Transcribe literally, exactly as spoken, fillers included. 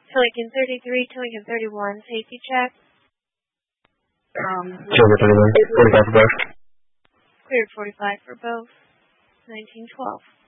To Lincoln thirty-three, to Lincoln thirty-one, safety check. Um, Silver thirty-one, forty-five for both. Cleared forty-five for both. nineteen twelve.